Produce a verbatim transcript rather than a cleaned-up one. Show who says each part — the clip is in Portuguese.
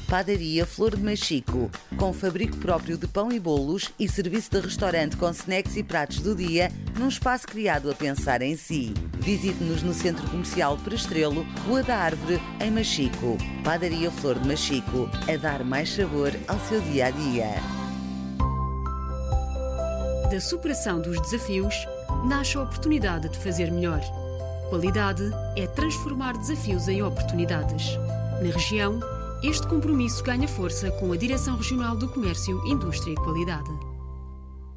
Speaker 1: Padaria Flor de Machico, com fabrico próprio de pão e bolos e serviço de restaurante com snacks e pratos do dia, num espaço criado a pensar em si. Visite-nos no Centro Comercial Prestrelo, Rua da Árvore, em Machico. Padaria Flor de Machico, a dar mais sabor ao seu dia-a-dia.
Speaker 2: Da superação dos desafios, nasce a oportunidade de fazer melhor. Qualidade é transformar desafios em oportunidades. Na região, este compromisso ganha força com a Direção Regional do Comércio, Indústria e Qualidade.